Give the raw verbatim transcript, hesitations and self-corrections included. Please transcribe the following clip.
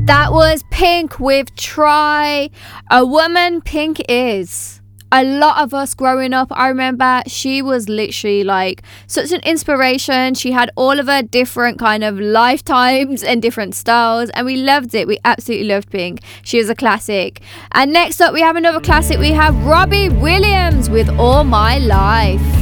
That was Pink with Try. A woman Pink is. A lot of us growing up, I remember she was literally like such an inspiration. She had all of her different kind of lifetimes and different styles, and we loved it. We absolutely loved Pink. She was a classic. And next up, we have another classic. We have Robbie Williams with All My Life.